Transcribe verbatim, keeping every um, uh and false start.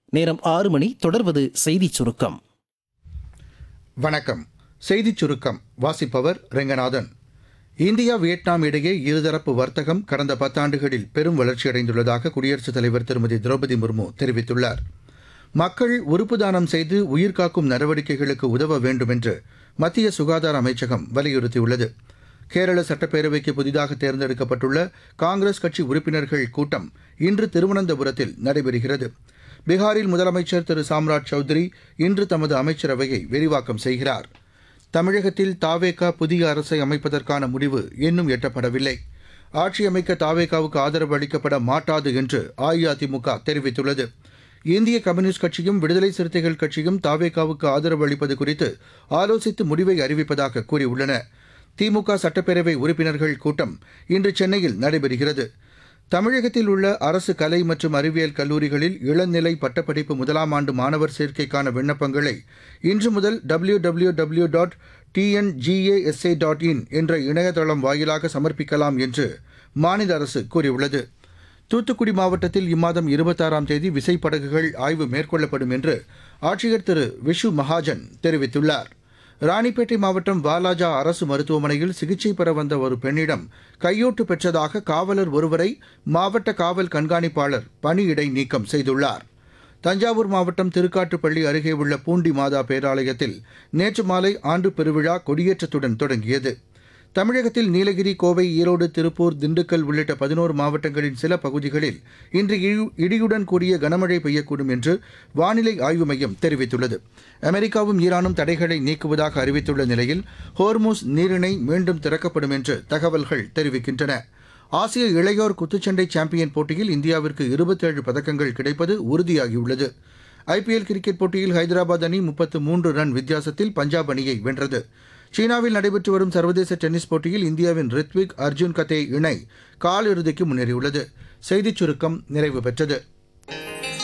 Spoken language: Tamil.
நேரம் ஆறு மணி. தொடர்வது செய்திச் சுருக்கம். வணக்கம். செய்திச் சுருக்கம் வாசிப்பவர் ரெங்கநாதன். இந்தியா வியட்நாம் இடையே இருதரப்பு வர்த்தகம் கடந்த பத்தாண்டுகளில் பெரும் வளர்ச்சியடைந்துள்ளதாக குடியரசுத் தலைவர் திருமதி திரௌபதி முர்மு தெரிவித்துள்ளார். மக்கள் உறுப்பு தானம் செய்து உயிர்காக்கும் நடவடிக்கைகளுக்கு உதவ வேண்டும் என்று மத்திய சுகாதார அமைச்சகம் வலியுறுத்தியுள்ளது. கேரள சட்டப்பேரவைக்கு புதிதாக தேர்ந்தெடுக்கப்பட்டுள்ள காங்கிரஸ் கட்சி உறுப்பினர்கள் கூட்டம் இன்று திருவனந்தபுரத்தில் நடைபெறுகிறது. பீகாரில் முதலமைச்சர் திரு சாம்ராஜ் சௌத்ரி இன்று தமது அமைச்சரவையை விரிவாக்கம் செய்கிறார். தமிழகத்தில் தாவேகா புதிய அரசை அமைப்பதற்கான முடிவு இன்னும் எட்டப்படவில்லை. ஆட்சி அமைக்க தாவேகாவுக்கு ஆதரவு அளிக்கப்பட மாட்டாது என்று அஇஅதிமுக தெரிவித்துள்ளது. இந்திய கம்யூனிஸ்ட் கட்சியும் விடுதலை சிறுத்தைகள் கட்சியும் தாவேகாவுக்கு ஆதரவு அளிப்பது குறித்து ஆலோசித்து முடிவை அறிவிப்பதாக கூறியுள்ளன. திமுக சட்டப்பேரவை உறுப்பினர்கள் கூட்டம் இன்று சென்னையில் நடைபெறுகிறது. தமிழகத்தில் உள்ள அரசு கலை மற்றும் அறிவியல் கல்லூரிகளில் இளநிலை பட்டப்படிப்பு முதலாம் ஆண்டு மாணவர் சேர்க்கைக்கான விண்ணப்பங்களை இன்று முதல் W W W dot TNGASA dot in என்ற இணையதளம் வாயிலாக சமர்ப்பிக்கலாம் என்று மாநில அரசு கூறியுள்ளது. தூத்துக்குடி மாவட்டத்தில் இம்மாதம் இருபத்தாறாம் தேதி விசைப்படகுகள் ஆய்வு மேற்கொள்ளப்படும் என்று ஆட்சியர் திரு விஷு மகாஜன் தெரிவித்துள்ளார். ராணிப்பேட்டை மாவட்டம் வாலாஜா அரசு மருத்துவமனையில் சிகிச்சை பெற வந்த ஒரு பெண்ணிடம் கையூட்டு பெற்றதாக காவலர் ஒருவரை மாவட்ட காவல் கண்காணிப்பாளர் பணியிடை நீக்கம் செய்துள்ளார். தஞ்சாவூர் மாவட்டம் திருக்காட்டுப்பள்ளி அருகே உள்ள பூண்டி மாதா பேராலயத்தில் நேற்று மாலை ஆண்டு பெருவிழா கொடியேற்றத்துடன் தொடங்கியது. தமிழகத்தில் நீலகிரி, கோவை, ஈரோடு, திருப்பூர், திண்டுக்கல் உள்ளிட்ட பதினோரு மாவட்டங்களின் சில பகுதிகளில் இன்று இடியுடன் கூடிய கனமழை பெய்யக்கூடும் என்று வானிலை ஆய்வு மையம் தெரிவித்துள்ளது. அமெரிக்காவும் ஈரானும் தடைகளை நீக்குவதாக அறிவித்துள்ள நிலையில் ஹோர்முஸ் நீரிணை மீண்டும் திறக்கப்படும் என்று தகவல்கள் தெரிவிக்கின்றன. ஆசிய இளையோர் குத்துச்சண்டை சாம்பியன் போட்டியில் இந்தியாவிற்கு இருபத்தேழு பதக்கங்கள் கிடைப்பது உறுதியாகியுள்ளது. ஐபிஎல் கிரிக்கெட் போட்டியில் ஹைதராபாத் அணி முப்பத்து மூன்று ரன் வித்தியாசத்தில் பஞ்சாப் அணியை வென்றது. சீனாவில் நடைபெற்று வரும் சர்வதேச டென்னிஸ் போட்டியில் இந்தியாவின் ரித்விக் அர்ஜுன் கதே இணை காலிறுதிக்கு முன்னேறியுள்ளது. செய்திச் சுருக்கம் நிறைவு பெற்றது.